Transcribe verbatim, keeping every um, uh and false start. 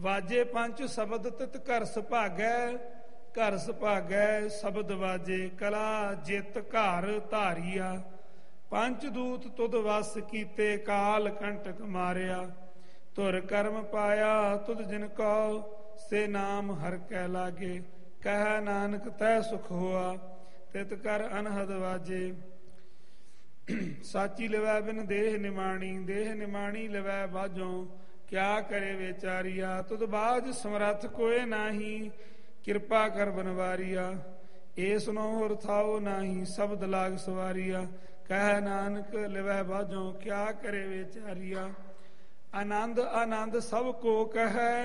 ਵਾਜੇ ਪੰਚ ਸ਼ਬਦ ਤਿਤ ਘਰ ਸੁਭਾਗੈ, ਘਰ ਸੁਭਾਗੈ ਸ਼ਬਦ ਵਾਜੇ, ਕਲਾ ਜਿਤ ਘਰ ਧਾਰੀਆ। ਪੰਚ ਦੂਤ ਤੁਧ ਵਸ ਕੀਤੇ, ਕਾਲ ਕੰਟਕ ਮਾਰਿਆ। ਧੁਰ ਕਰਮ ਪਾਇਆ ਤੁਧ ਜਿਨ ਕਉ, ਸੇ ਨਾਮ ਹਰ ਕੈ ਲਾਗੇ। ਕਹਿ ਨਾਨਕ ਤੈ ਸੁਖ ਹੋਆ, ਤਿਤ ਕਰ ਅਨਹਦ ਵਾਜੇ। ਸਾਚੀ ਲਵੈ ਬਿਨ ਦੇਹ ਨਿਮਾਣੀ, ਦੇਹ ਨਿਮਾਣੀ ਲਵੈ ਬਾਝੋਂ। ਕਿਆ ਕਰੇ ਵਿਚਾਰੀਆ, ਤੁਧ ਬਾਝ ਸਮਰੱਥ ਕੋਏ ਨਾਹੀ। ਕਿਰਪਾ ਕਰ ਬਨਵਾਰੀਆ, ਏ ਸੁਨੋ ਹੋਰ ਥਾਓ ਨਾਹੀ। ਸ਼ਬਦ ਲਾਗ ਸਵਾਰੀਆ, ਕਹਿ ਨਾਨਕ ਲਵੈ ਬਾਝੋਂ। ਕਿਆ ਕਰੇ ਵਿਚਾਰੀਆ, ਆਨੰਦ ਆਨੰਦ ਸਭ ਕੋ ਕਹੈ,